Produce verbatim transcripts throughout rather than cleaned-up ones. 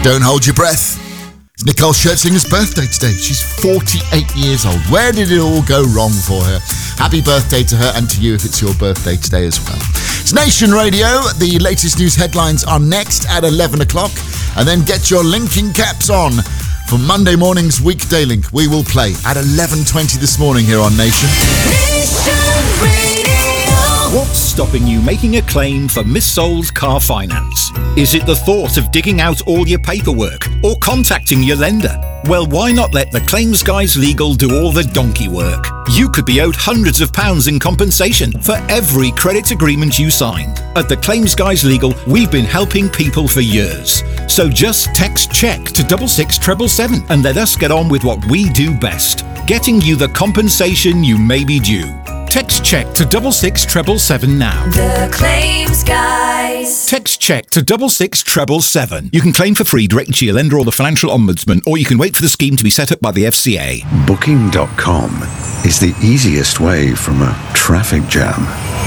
Don't hold your breath. It's Nicole Scherzinger's birthday today. She's forty-eight years old. Where did it all go wrong for her? Happy birthday to her and to you if it's your birthday today as well. It's Nation Radio. The latest news headlines are next at eleven o'clock. And then get your linking caps on for Monday morning's Weekday Link. We will play at eleven twenty this morning here on Nation. Nation Radio. What's stopping you making a claim for missold car finance? Is it the thought of digging out all your paperwork or contacting your lender? Well, why not let the Claims Guys Legal do all the donkey work? You could be owed hundreds of pounds in compensation for every credit agreement you signed. At the Claims Guys Legal, we've been helping people for years. So just text CHECK to double six treble seven and let us get on with what we do best, getting you the compensation you may be due. Text CHECK to double six treble seven now. The Claims Guys. Text CHECK to double six treble seven. You can claim for free directly to your lender or the Financial Ombudsman, or you can wait for the scheme to be set up by the F C A. Booking dot com is the easiest way from a traffic jam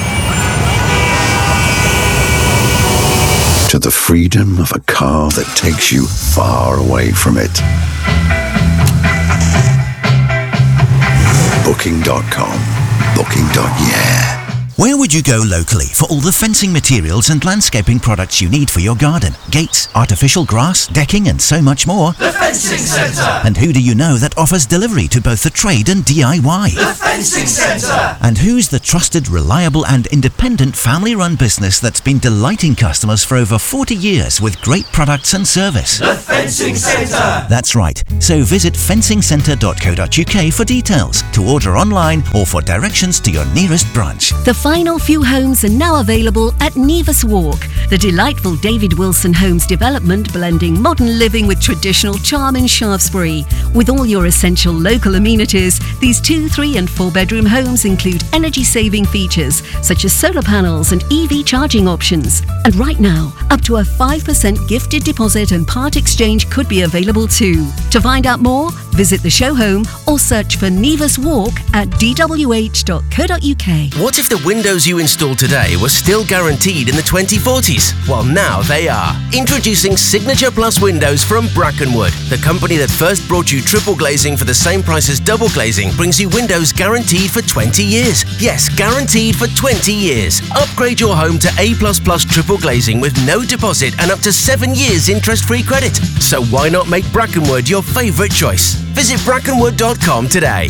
to the freedom of a car that takes you far away from it. Booking dot com. Booking. Yeah. Where would you go locally for all the fencing materials and landscaping products you need for your garden? Gates, artificial grass, decking and so much more. The Fencing Centre! And who do you know that offers delivery to both the trade and D I Y? The Fencing Centre! And who's the trusted, reliable and independent family-run business that's been delighting customers for over forty years with great products and service? The Fencing Centre! That's right. So visit fencing centre dot co dot uk for details, to order online or for directions to your nearest branch. The final few homes are now available at Nevis Walk, the delightful David Wilson Homes development blending modern living with traditional charm in Shaftesbury. With all your essential local amenities, these two, three and four bedroom homes include energy-saving features such as solar panels and E V charging options. And right now, up to a five percent gifted deposit and part exchange could be available too. To find out more, visit the show home or search for Nevis Walk at d w h dot co dot u k. What if the windows you install today were still guaranteed in the twenty forties? Well, now they are. Introducing Signature Plus Windows from Brackenwood. The company that first brought you triple glazing for the same price as double glazing brings you windows guaranteed for twenty years. Yes, guaranteed for twenty years. Upgrade your home to A plus plus triple glazing with no deposit and up to seven years interest-free credit. So why not make Brackenwood your favourite choice? Visit brackenwood dot com today.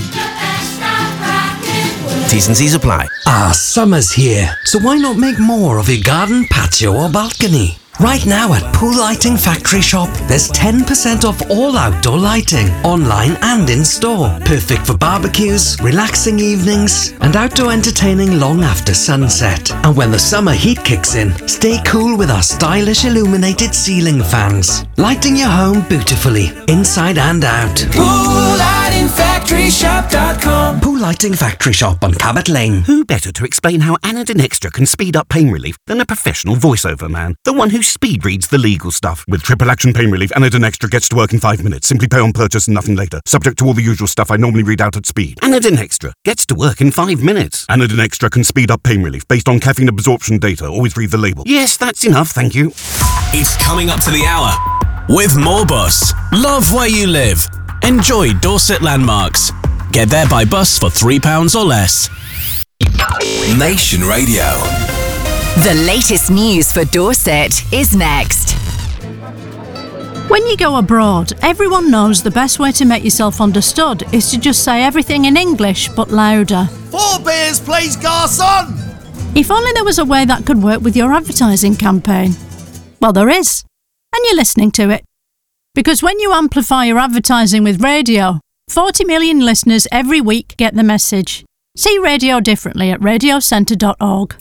T's and C's apply. Ah, summer's here, so why not make more of your garden, patio or balcony? Right now at Pool Lighting Factory Shop, there's ten percent off all outdoor lighting, online and in store. Perfect for barbecues, relaxing evenings, and outdoor entertaining long after sunset. And when the summer heat kicks in, stay cool with our stylish illuminated ceiling fans, lighting your home beautifully, inside and out. pool lighting factory shop dot com. Pool Lighting Factory Shop on Cabot Lane. Who better to explain how Anadin Extra can speed up pain relief than a professional voiceover man? The one who speed reads the legal stuff. With triple action pain relief, Anadin Extra gets to work in five minutes. Simply pay on purchase and nothing later. Subject to all the usual stuff I normally read out at speed. Anadin Extra gets to work in five minutes. Anadin Extra can speed up pain relief based on caffeine absorption data. Always read the label. Yes, that's enough, thank you. It's coming up to the hour with More Bus. Love where you live. Enjoy Dorset landmarks. Get there by bus for three pounds or less. Nation Radio. The latest news for Dorset is next. When you go abroad, everyone knows the best way to make yourself understood is to just say everything in English but louder. Four beers, please, garçon! If only there was a way that could work with your advertising campaign. Well, there is. And you're listening to it. Because when you amplify your advertising with radio, forty million listeners every week get the message. See radio differently at radio centre dot org.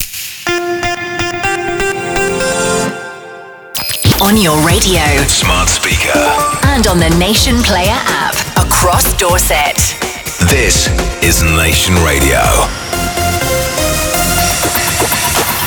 On your radio, smart speaker, and on the Nation Player app across Dorset. This is Nation Radio.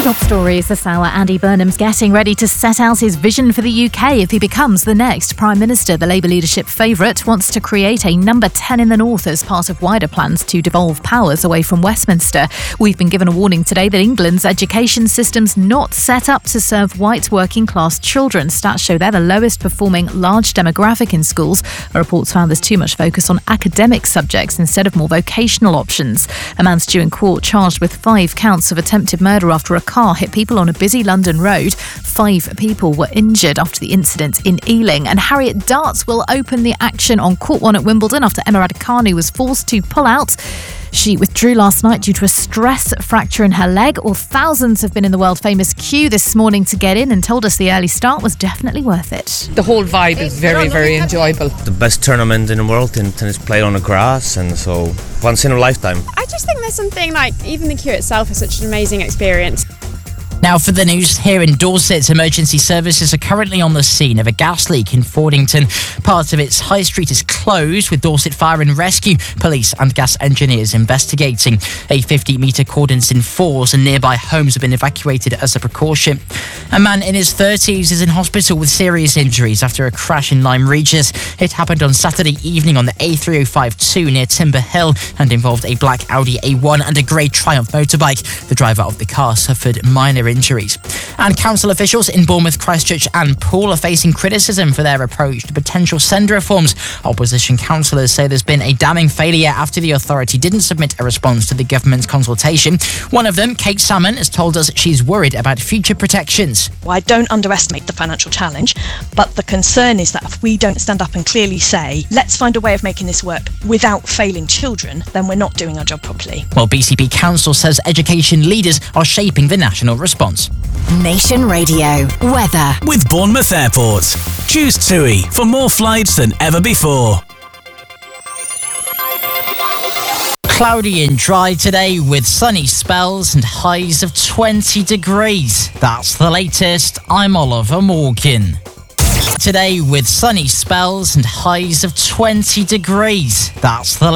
Top stories this hour. Andy Burnham's getting ready to set out his vision for the U K if he becomes the next Prime Minister. The Labour leadership favourite wants to create a number ten in the north as part of wider plans to devolve powers away from Westminster. We've been given a warning today that England's education system's not set up to serve white working class children. Stats show they're the lowest performing large demographic in schools. A report's found there's too much focus on academic subjects instead of more vocational options. A man's due in court charged with five counts of attempted murder after a car hit people on a busy London road. Five people were injured after the incident in Ealing. And Harriet Darts will open the action on Court one at Wimbledon after Emma Raducanu was forced to pull out. She withdrew last night due to a stress fracture in her leg. Or thousands have been in the world-famous queue this morning to get in and told us the early start was definitely worth it. The whole vibe is very, very enjoyable. The best tournament in the world in tennis played on the grass, and so once in a lifetime. I just think there's something like, even the queue itself is such an amazing experience. Now for the news here in Dorset, emergency services are currently on the scene of a gas leak in Fordington. Part of its high street is closed, with Dorset Fire and Rescue, police and gas engineers investigating. A fifty metre cordon's in force and nearby homes have been evacuated as a precaution. A man in his thirties is in hospital with serious injuries after a crash in Lyme Regis. It happened on Saturday evening on the A three oh five two near Timber Hill and involved a black Audi A one and a grey Triumph motorbike. The driver of the car suffered minor injuries. And council officials in Bournemouth, Christchurch and Poole are facing criticism for their approach to potential send reforms. Opposition councillors say there's been a damning failure after the authority didn't submit a response to the government's consultation. One of them, Kate Salmon, has told us she's worried about future protections. Well, I don't underestimate the financial challenge, but the concern is that if we don't stand up and clearly say, let's find a way of making this work without failing children, then we're not doing our job properly. Well, B C P Council says education leaders are shaping the national response. Nation Radio weather with Bournemouth Airport. Choose TUI for more flights than ever before. Cloudy and dry today with sunny spells and highs of twenty degrees. That's the latest. I'm Oliver Morgan. Today with sunny spells and highs of twenty degrees. That's the